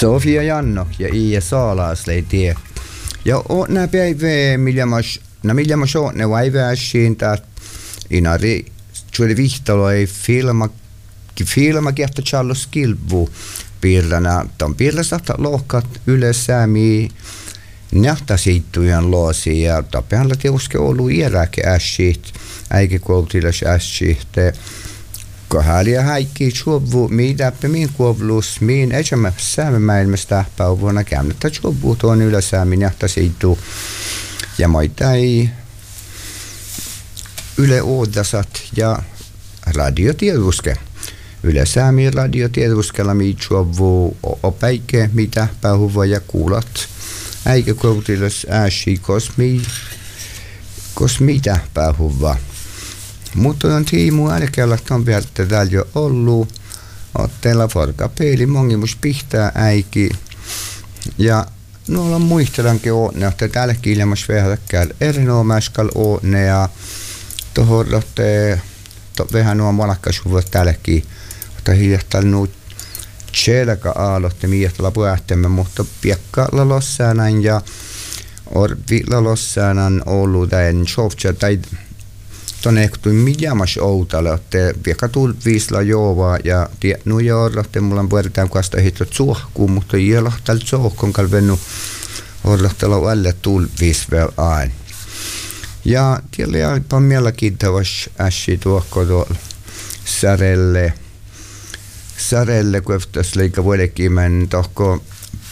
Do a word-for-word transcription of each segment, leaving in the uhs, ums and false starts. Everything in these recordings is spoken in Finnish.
Sofia Janno ja Iia Saalaasleitie. Ja nämä päivää, millä mä no millä mä oon ne vaivaasiin tää inari tuli vihtaloi filma filma kehtä Charles Kilvu piirrana ton piirrasta lohkat ylös säämi nähtä siittujan loosi ja tapealla tietysti ollut iäräke ässit äikä koutilas ässit kohali häikki chuvu mitä min kuovlus min elämä säämäilmästä päivänä käyntä chuvu tuon ylös säämi nähtä siittu ja moitai Yle Uudasat ja radiotieduske. Yle Säämi radiotieduskella miitsuavu opäike mitä päihuva ja kuulat. Äikä koutilas ääsi kosmi kosmita päihuva. Mutta on tiimu älkäällä on vielä täällä jo ollut. Otteella forka peili mongimus pihtää äiki. Ja noilla muistelankin on, että täällä kiljamas vähäkään erinomaskal on ja tuohon rohte vähän nuo monakkasuvat täälläkin, mutta hiljattain nuut tselka aalotte miihtellä puhehtemme, mutta piekka lalossaanan ja orvi lalossaanan ollut tämän sovtsa tai tuonne ehtui mijamas outalle, että piekka tullut viisla joovaa ja tiedännu jorrohte mulla puhutaan kuasta hittot suohkuun, mutta jolahtal suohkon kalvennu orlohtelu alle tullut viis vielä aina. Ja tiellä aipa mielenkiintoista ässi tuokko tuolla Särelle. Särelle, kun eftas leikka vuodekimen tohko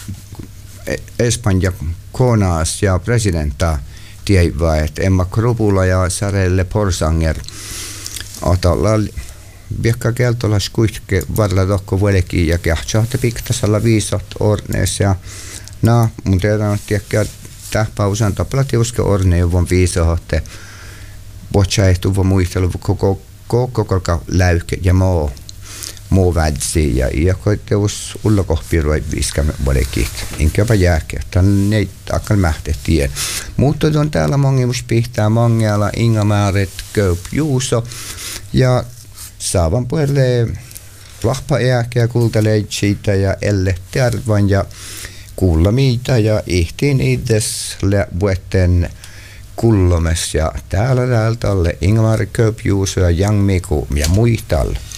Espanja konaas ja presidenta tiedä, että Emma Krupula ja Särelle Porsanger otalla viekka keltolas kuitenkin varla tohko vuodekin ja kähtsahti piktasalla viisot ornees ja no, mun tiedän, että tähpausan taplatiuske orneuvon viisohotte botsaistuva muistelu koko koko koko läyke ja moo moo vädsi ja iakoiteus ulkopiiroi viskamme bodekit inkäpä jääke tän ne akal mähte tien mutta on täällä mongimus pihtää mangella ingamääret köp juuso ja saavan puolelle lahpa jääke ja kultaleitsita ja elle tervan ja kuulla mitä ja ihtiin itses vuotten kullomes ja täällä täältä alle Ingmar Köpjuuso ja Jan Miku ja muihtalla.